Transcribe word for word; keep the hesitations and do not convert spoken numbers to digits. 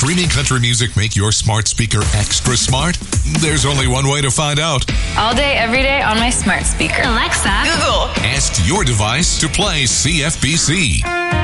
streaming country music make your smart speaker extra smart? There's only one way to find out. All day, every day on my smart speaker. Alexa, Google. Ask your device to play C F B C.